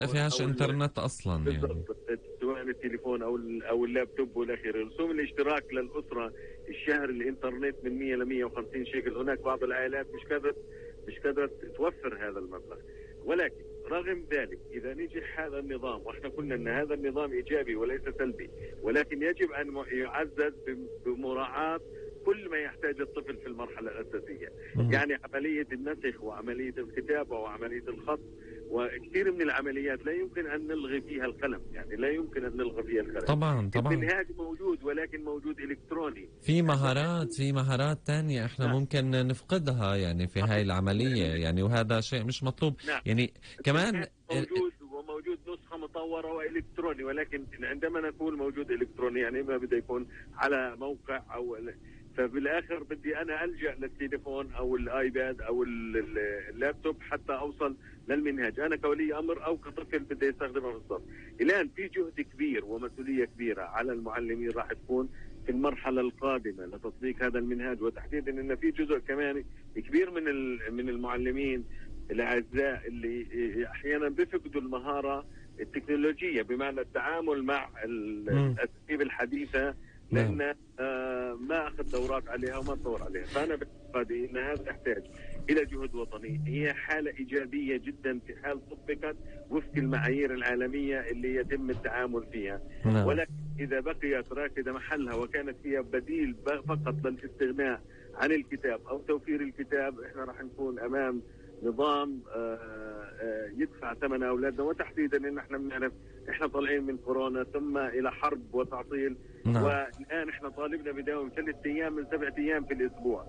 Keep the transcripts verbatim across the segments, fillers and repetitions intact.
فيهاش انترنت اصلا يعني. بالضبط، سواء التليفون او او اللابتوب والاخير. رسوم الاشتراك للاسره الشهر الانترنت من مية ل مية وخمسين شيكل. هناك بعض العائلات مش قادره مش قادره توفر هذا المبلغ، ولكن رغم ذلك اذا نجح هذا النظام، واحنا قلنا ان هذا النظام ايجابي وليس سلبي، ولكن يجب ان يعزز بمراعاه كل ما يحتاج الطفل في المرحله الاساسيه. يعني عمليه النسخ وعمليه الكتابه وعمليه الخط وكثير من العمليات لا يمكن أن نلغي فيها القلم، يعني لا يمكن أن نلغي فيها القلم. طبعا طبعا المنهاج موجود ولكن موجود إلكتروني. في مهارات في مهارات تانية احنا نعم. ممكن نفقدها يعني في هاي العملية يعني، وهذا شيء مش مطلوب. نعم. يعني كمان موجود وموجود نسخة مطورة وإلكتروني، ولكن عندما نقول موجود إلكتروني يعني ما بده يكون على موقع أو، فبالاخر بدي انا الجا للتليفون او الايباد او اللابتوب حتى اوصل للمنهاج، انا كولي امر او كطفل بدي يستخدمه بالضبط. الان في جهد كبير ومسؤوليه كبيره على المعلمين راح تكون في المرحله القادمه لتطبيق هذا المنهاج، وتحديدا ان في جزء كمان كبير من من المعلمين الاعزاء اللي احيانا بيفقدوا المهاره التكنولوجيه، بمعنى التعامل مع الاساليب الحديثه، لأن آه ما أخذ دورات عليها وما تطور عليها. فأنا باعتقادي أن هذا يحتاج إلى جهد وطني. هي حالة إيجابية جدا في حال طبقت وفق المعايير العالمية اللي يتم التعامل فيها. نعم. ولكن إذا بقيت راكدة محلها وكانت فيها بديل فقط للاستغناء عن الكتاب أو توفير الكتاب، إحنا راح نكون أمام نظام آآ آآ يدفع ثمن أولادنا، وتحديدا إن إحنا بنعرف إحنا طالعين من كورونا ثم إلى حرب وتعطيل. نعم. والآن إحنا طالبنا بداوم ثلاث أيام من سبع أيام في الأسبوع،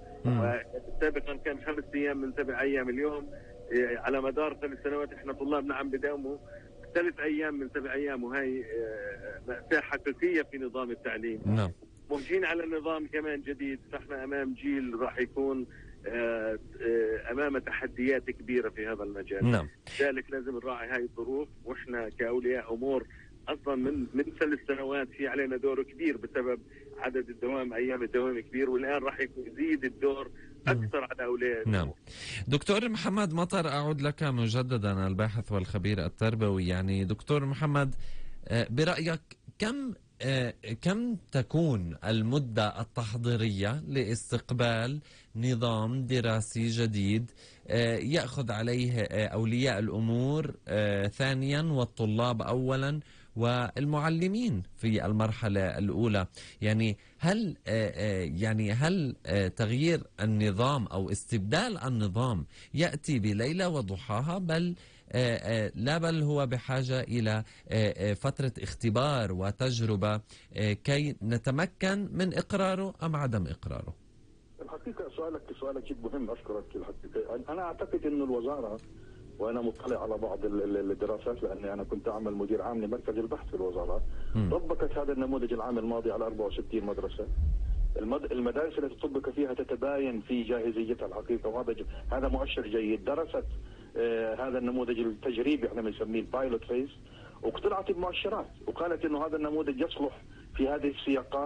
وسابقا كان خمس أيام من سبع أيام. اليوم على مدار ثلاث سنوات إحنا طلابنا عم بداوموا ثلاث أيام من سبع أيام، وهي مأساة حقيقية في نظام التعليم. نعم. موجهين على النظام كمان جديد، فإحنا أمام جيل راح يكون أمام تحديات كبيرة في هذا المجال. نعم. لذلك لازم نراعي هاي الظروف، وإحنا كأولياء أمور أصلا من من ثلاث سنوات في علينا دور كبير بسبب عدد الدوام، أيام الدوام كبير، والآن راح يزيد الدور أكثر على أولياء. نعم. دكتور محمد مطر، أعود لك مجددا، الباحث والخبير التربوي. يعني دكتور محمد، برأيك كم كم تكون المدة التحضيرية لاستقبال نظام دراسي جديد يأخذ عليه أولياء الأمور ثانيا والطلاب أولا والمعلمين في المرحلة الأولى؟ يعني هل يعني هل تغيير النظام أو استبدال النظام يأتي بليلة وضحاها، بل لا بل هو بحاجة إلى فترة اختبار وتجربة كي نتمكن من إقراره أم عدم إقراره؟ الحقيقة سؤالك سؤالك جد مهم، أشكرك. الحقيقة أنا أعتقد أن الوزارة، وأنا مطلع على بعض الدراسات لأني أنا كنت أعمل مدير عام لمركز البحث في الوزارة، طبقت هذا النموذج العام الماضي على أربعة وستين مدرسة. المدارس التي طبق فيها تتباين في جاهزيتها الحقيقة، وهذا هذا مؤشر جيد. درست آه هذا النموذج التجريبي احنا بنسميه البايلوت فيز، واقتنعت بمؤشرات وقالت انه هذا النموذج يصلح في هذه السياقات،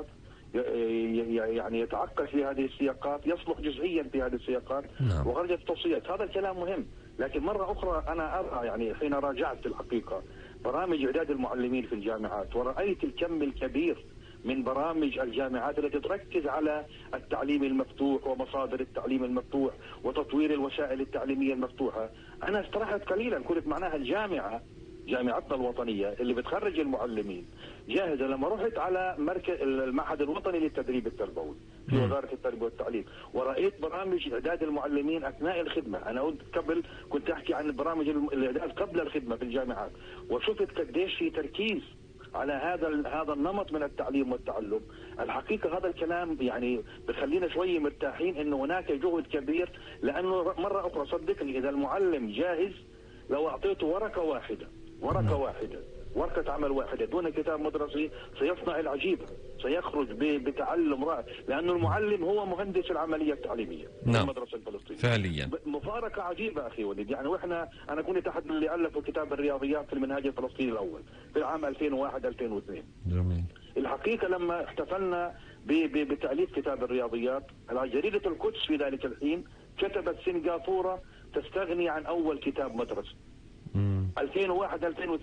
يعني يتعقد في هذه السياقات، يصلح جزئيا في هذه السياقات. نعم. وخرجت توصيات. هذا الكلام مهم. لكن مرة أخرى أنا أرى، يعني حين راجعت الحقيقة برامج إعداد المعلمين في الجامعات، ورأيت الكم الكبير من برامج الجامعات التي تركز على التعليم المفتوح ومصادر التعليم المفتوح وتطوير الوسائل التعليمية المفتوحة، أنا استرحت قليلا. كنت معناها الجامعة، جامعتنا الوطنية اللي بتخرج المعلمين جاهزة. لما رحت على مركز المعهد الوطني للتدريب التربوي في وزارة التربية والتعليم، ورأيت برامج إعداد المعلمين أثناء الخدمة. أنا قبل كنت أحكي عن برامج الإعداد قبل الخدمة في الجامعات، وشفت قديش في تركيز على هذا هذا النمط من التعليم والتعلم. الحقيقة هذا الكلام يعني بخلينا شوية مرتاحين إنه هناك جهد كبير، لأنه مرة أخرى صدقني إذا المعلم جاهز، لو أعطيته ورقة واحدة ورقة واحدة ورقة عمل واحدة دون كتاب مدرسي سيصنع العجيب، سيخرج بتعلم رائع، لأنه المعلم هو مهندس العملية التعليمية. نعم. في المدرسة الفلسطينية فعليا مفارقة عجيبة أخي وليد. يعني وإحنا أنا كنت أحد اللي ألفوا كتاب الرياضيات في المنهاج الفلسطيني الأول في العام ألفين وواحد ألفين واثنين. جميل. الحقيقة لما احتفلنا بتأليف كتاب الرياضيات، جريدة القدس في ذلك الحين كتبت سنغافورة تستغني عن أول كتاب مدرسي. ألفين وواحد ألفين واثنين